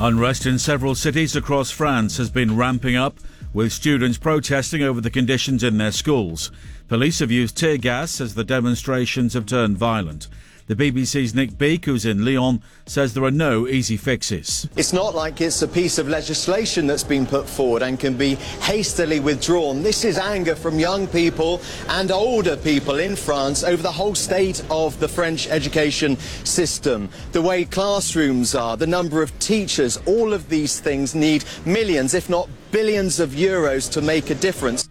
Unrest in several cities across France has been ramping up, with students protesting over the conditions in their schools. Police have used tear gas as the demonstrations have turned violent. The BBC's Nick Beake, who's in Lyon, says there are no easy fixes. It's not like it's a piece of legislation that's been put forward and can be hastily withdrawn. This is anger from young people and older people in France over the whole state of the French education system. The way classrooms are, the number of teachers, all of these things need millions, if not billions of euros to make a difference.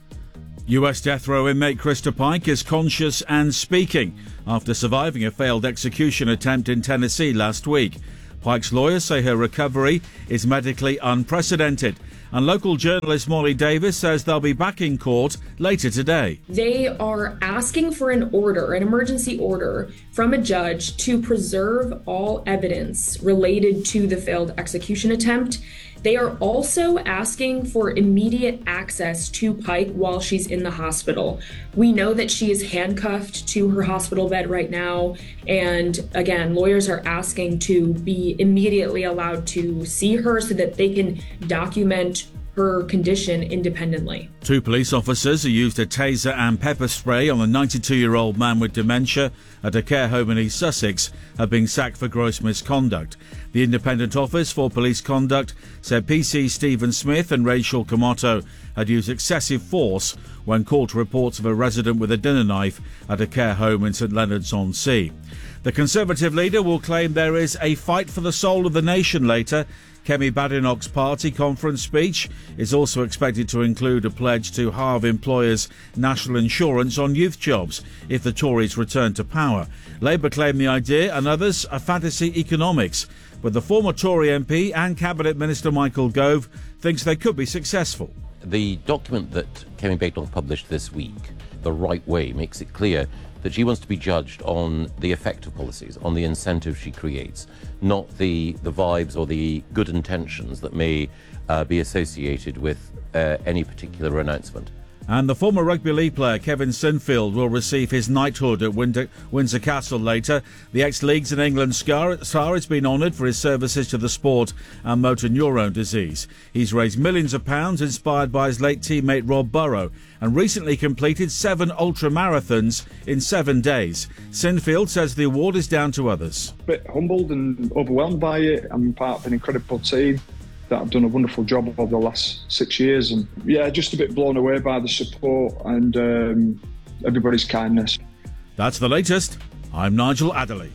US death row inmate Krista Pike is conscious and speaking after surviving a failed execution attempt in Tennessee last week. Pike's lawyers say her recovery is medically unprecedented, and local journalist Molly Davis says they'll be back in court later today. They are asking for an order, an emergency order, from a judge to preserve all evidence related to the failed execution attempt. They are also asking for immediate access to Pike while she's in the hospital. We know that she is handcuffed to her hospital bed right now. And again, lawyers are asking to be immediately allowed to see her so that they can document her condition independently. 2 police officers who used a taser and pepper spray on a 92-year-old man with dementia at a care home in East Sussex have been sacked for gross misconduct. The Independent Office for Police Conduct said PC Stephen Smith and Rachel Camotto had used excessive force when called to reports of a resident with a dinner knife at a care home in St Leonards-on-Sea. The Conservative leader will claim there is a fight for the soul of the nation later. Kemi Badenoch's party conference speech is also expected to include a pledge to halve employers' national insurance on youth jobs if the Tories return to power. Labour claim the idea and others are fantasy economics, but the former Tory MP and Cabinet Minister Michael Gove thinks they could be successful. The document that Kemi Badenoch published this week, The Right Way, makes it clear that she wants to be judged on the effect of policies, on the incentives she creates, not the vibes or the good intentions that may be associated with any particular announcement. And the former rugby league player Kevin Sinfield will receive his knighthood at Windsor Castle later. The ex-Leeds and England star has been honoured for his services to the sport and motor neurone disease. He's raised millions of pounds inspired by his late teammate Rob Burrow and recently completed 7 ultra-marathons in 7 days. Sinfield says the award is down to others. A bit humbled and overwhelmed by it. I'm part of an incredible team that have done a wonderful job over the last 6 years, and just a bit blown away by the support and everybody's kindness. That's the latest. I'm Nigel Adderley.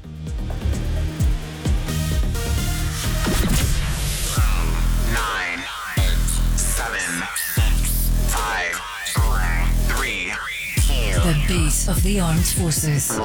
The beat of the armed forces.